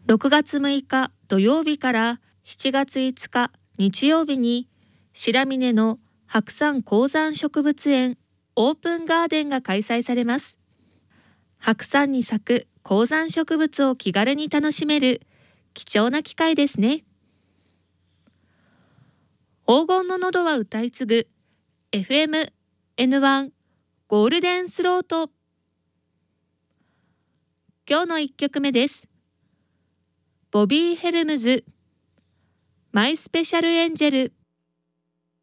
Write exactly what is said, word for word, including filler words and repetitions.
ろくがつむいか土曜日からしちがついつか日曜日に白峰の白山高山植物園オープンガーデンが開催されます。白山に咲く高山植物を気軽に楽しめる貴重な機会ですね。黄金の喉は歌い継ぐ エフエムエヌワン ゴールデンスロート。今日のいっきょくめです。ボビー・ヘルムズマイスペシャルエンジェル。